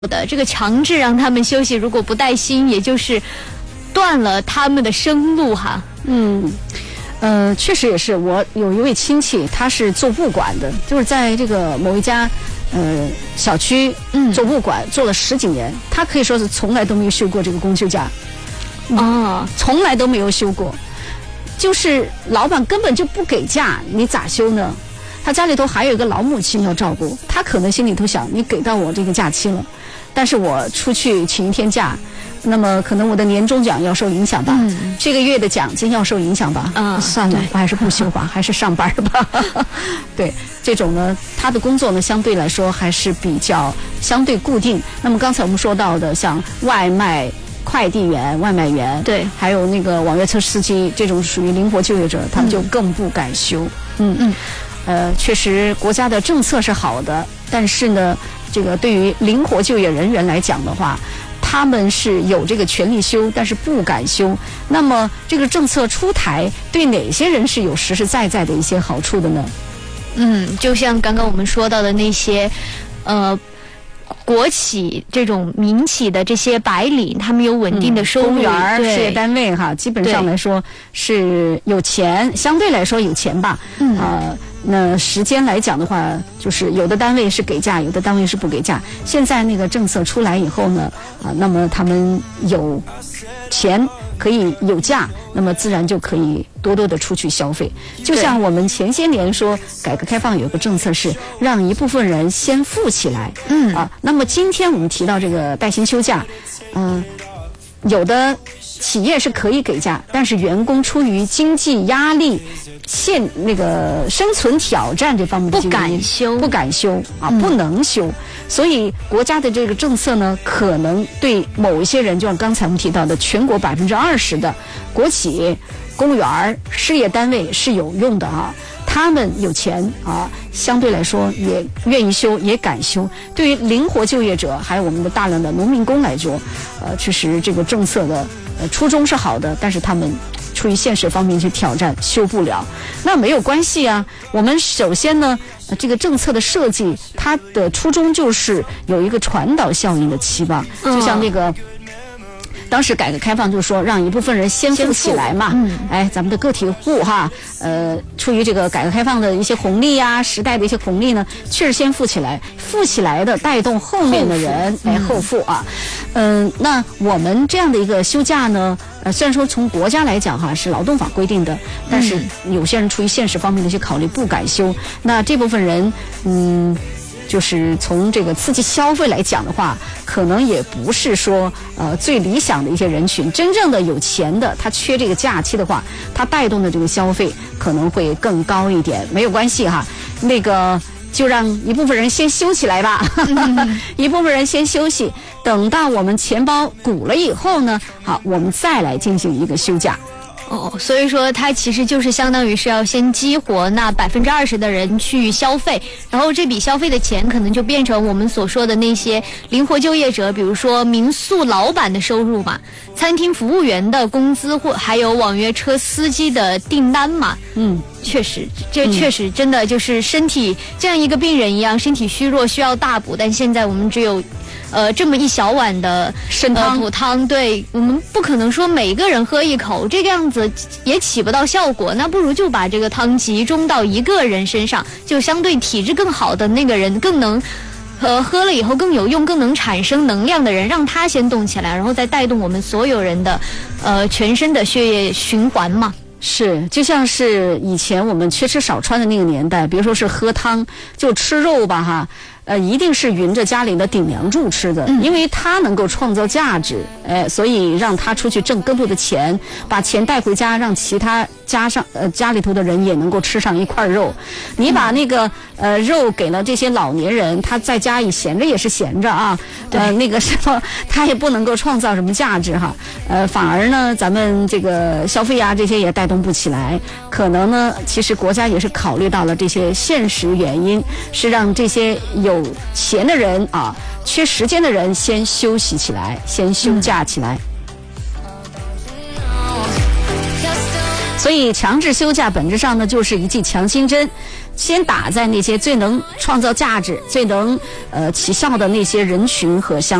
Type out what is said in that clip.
的，这个强制让他们休息，如果不带薪，也就是断了他们的生路哈。 确实也是，我有一位亲戚，他是做物管的，就是在这个某一家小区做物管，做了10几年，他可以说是从来都没有休过这个公休假，从来都没有休过，就是老板根本就不给假，你咋休呢？他家里头还有一个老母亲要照顾，他可能心里头想，你给到我这个假期了，但是我出去请一天假，那么可能我的年终奖要受影响吧，这个月的奖金要受影响吧，算了，我还是不休吧，还是上班吧。对，这种呢，他的工作呢相对来说还是比较相对固定。那么刚才我们说到的，像外卖快递员、外卖员，对，还有那个网约车司机，这种属于灵活就业者，他们就更不敢休。确实国家的政策是好的，但是呢，这个对于灵活就业人员来讲的话，他们是有这个权利休，但是不敢休。那么这个政策出台，对哪些人是有实实在在的一些好处的呢？ 就像刚刚我们说到的那些，国企这种民企的这些白领，他们有稳定的收入， 公务员、事业单位哈，基本上来说是有钱，相对来说有钱吧。那时间来讲的话，就是有的单位是给假，有的单位是不给假。现在那个政策出来以后呢，那么他们有钱可以有假，那么自然就可以多多的出去消费。就像我们前些年说，改革开放有个政策是让一部分人先富起来。那么今天我们提到这个带薪休假，有的企业是可以给假，但是员工出于经济压力、那个生存挑战这方面的不敢休不能休，所以国家的这个政策呢，可能对某一些人，就像刚才我们提到的，全国20%的国企、公务员、事业单位是有用的啊。他们有钱相对来说也愿意休，也敢休。对于灵活就业者，还有我们的大量的农民工来说，确实这个政策的初衷是好的，但是他们出于现实方面去挑战，休不了。那没有关系啊。我们首先呢，这个政策的设计，它的初衷就是有一个传导效应的期望，就像那个。当时改革开放就是说让一部分人先富起来嘛，咱们的个体户哈，出于这个改革开放的一些红利啊，时代的一些红利呢，确实先富起来，富起来的带动后面的人后富啊。那我们这样的一个休假呢，虽然说从国家来讲哈是劳动法规定的，但是有些人出于现实方面的一些考虑不敢休，那这部分人就是从这个刺激消费来讲的话，可能也不是说最理想的一些人群。真正的有钱的，他缺这个假期的话，他带动的这个消费可能会更高一点。没有关系哈，那个就让一部分人先休起来吧，一部分人先休息，等到我们钱包鼓了以后呢，好，我们再来进行一个休假。 所以说它其实就是相当于是要先激活那20%的人去消费，然后这笔消费的钱可能就变成我们所说的那些灵活就业者，比如说民宿老板的收入嘛，餐厅服务员的工资，或还有网约车司机的订单嘛。确实，这确实真的就是身体这样一个病人一样，身体虚弱需要大补，但现在我们只有这么一小碗的参汤补汤，对，我们不可能说每一个人喝一口，这个样子也起不到效果，那不如就把这个汤集中到一个人身上，就相对体质更好的那个人更能喝了以后更有用，更能产生能量的人，让他先动起来，然后再带动我们所有人的全身的血液循环嘛。 是，就像是以前我们缺吃少穿的那个年代，别说是喝汤，就吃肉吧哈，一定是匀着家里的顶梁柱吃的，因为它能够创造价值，所以让他出去挣更多的钱，把钱带回家，让其他家里头的人也能够吃上一块肉。你把那个肉给了这些老年人，他在家里闲着也是闲着啊，那个时候他也不能够创造什么价值哈，反而呢，咱们这个消费啊这些也带动不起来。可能呢，其实国家也是考虑到了这些现实原因，是让这些有钱的人啊，缺时间的人先休息起来，先休假起来。所以强制休假本质上呢就是一剂强心针， 先打在那些最能创造价值、最能起效的那些人群和